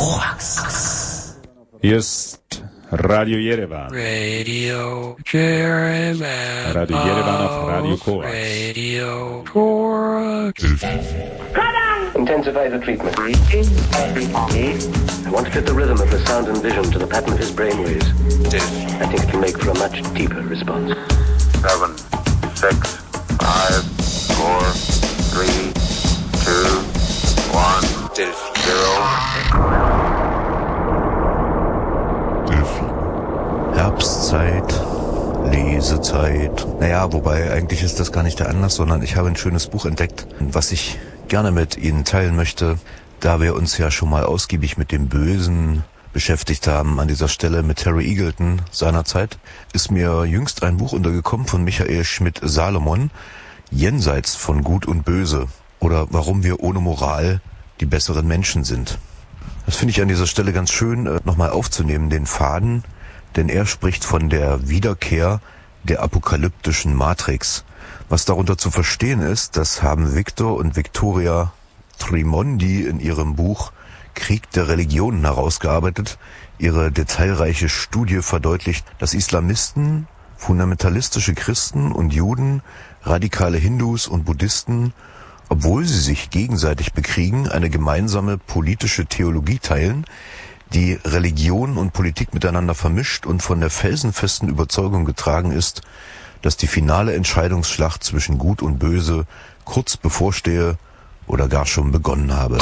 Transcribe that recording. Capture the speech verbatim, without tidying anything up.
Koax. Hier ist Radio Yerevan. Radio Yerevan. Radio Yerevan auf Radio Koax. Radio Koax. Intensify the treatment. I want to fit the rhythm of the sound and vision to the pattern of his brainwaves. I think it will make for a much deeper response. Seven, six, five, four, three, two, one, zero. Herbstzeit, Lesezeit. Naja, wobei eigentlich ist das gar nicht der Anlass, sondern ich habe ein schönes Buch entdeckt, was ich gerne mit Ihnen teilen möchte, da wir uns ja schon mal ausgiebig mit dem Bösen beschäftigt haben. An dieser Stelle mit Terry Eagleton seinerzeit ist mir jüngst ein Buch untergekommen von Michael Schmidt-Salomon, Jenseits von Gut und Böse, oder Warum wir ohne Moral die besseren Menschen sind. Das finde ich an dieser Stelle ganz schön, nochmal aufzunehmen, den Faden, denn er spricht von der Wiederkehr der apokalyptischen Matrix. Was darunter zu verstehen ist, das haben Victor und Victoria Trimondi in ihrem Buch Krieg der Religionen herausgearbeitet. Ihre detailreiche Studie verdeutlicht, dass Islamisten, fundamentalistische Christen und Juden, radikale Hindus und Buddhisten, obwohl sie sich gegenseitig bekriegen, eine gemeinsame politische Theologie teilen, die Religion und Politik miteinander vermischt und von der felsenfesten Überzeugung getragen ist, dass die finale Entscheidungsschlacht zwischen Gut und Böse kurz bevorstehe oder gar schon begonnen habe.